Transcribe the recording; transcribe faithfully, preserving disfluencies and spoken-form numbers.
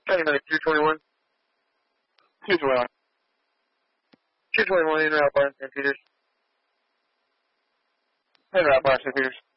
County Medic two twenty-one. two twenty-one. two twenty-one, in route bar in Saint Peters. In route bar, Saint Peters.